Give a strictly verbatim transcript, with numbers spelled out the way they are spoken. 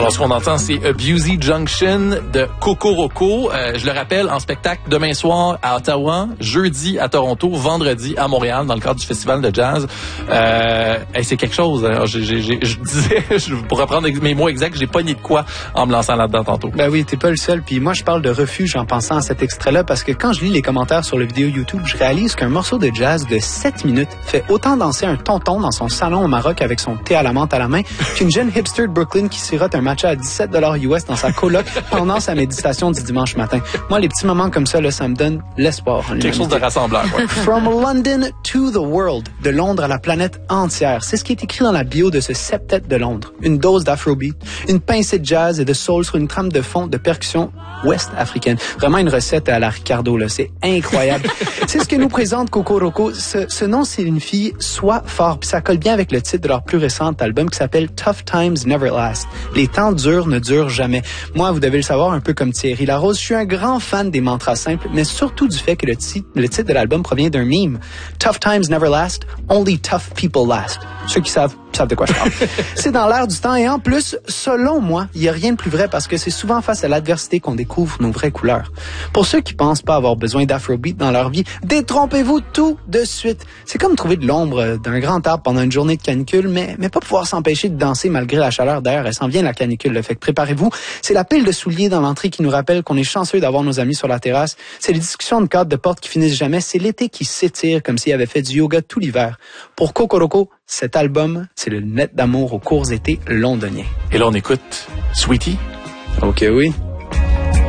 Alors, ce qu'on entend, c'est Abusey Junction de Kokoroko. Euh, je le rappelle, en spectacle demain soir à Ottawa, jeudi à Toronto, vendredi à Montréal, dans le cadre du festival de jazz. Euh, hey, c'est quelque chose. Alors, j'ai, j'ai, j'ai, je disais, je, pour reprendre mes mots exacts, j'ai pogné de quoi en me lançant là-dedans tantôt. Ben oui, t'es pas le seul. Puis moi, je parle de refuge en pensant à cet extrait-là parce que quand je lis les commentaires sur le vidéo YouTube, je réalise qu'un morceau de jazz de sept minutes fait autant danser un tonton dans son salon au Maroc avec son thé à la menthe à la main qu'une jeune hipster de Brooklyn qui sirote un matcha à dix-sept dollars U S dans sa coloc pendant sa méditation du dimanche matin. Moi, les petits moments comme ça, là, ça me donne l'espoir. Quelque chose de rassembleur. Ouais. From London to the world, de Londres à la planète entière. C'est ce qui est écrit dans la bio de ce septet de Londres. Une dose d'afrobeat, une pincée de jazz et de soul sur une trame de fond de percussion ouest africaine. Vraiment une recette à la Ricardo, là. C'est incroyable. C'est ce que nous présente Kokoroko. Ce, ce nom, c'est une fille Sois fort. Puis ça colle bien avec le titre de leur plus récent album qui s'appelle Tough Times Never Last. Les temps durs ne durent jamais. Moi, vous devez le savoir, un peu comme Thierry Larose, je suis un grand fan des mantras simples, mais surtout du fait que le, titre, le titre de l'album provient d'un meme. Tough times never last, only tough people last. Ceux qui savent, savent de quoi je parle. C'est dans l'air du temps et en plus, selon moi, il n'y a rien de plus vrai parce que c'est souvent face à l'adversité qu'on découvre nos vraies couleurs. Pour ceux qui pensent pas avoir besoin d'afrobeat dans leur vie, détrompez-vous tout de suite. C'est comme trouver de l'ombre d'un grand arbre pendant une journée de canicule, mais, mais pas pouvoir s'empêcher de danser malgré la chaleur d'air. Elle s'en vient la canicule, le fait que préparez-vous. C'est la pile de souliers dans l'entrée qui nous rappelle qu'on est chanceux d'avoir nos amis sur la terrasse. C'est les discussions de cadre de porte qui finissent jamais. C'est l'été qui s'étire comme s'il avait fait du yoga tout l'hiver. Pour Kokoroko, cet album, c'est le net d'amour aux courts étés londoniens. Et là, on écoute Sweetie. Ok, oui.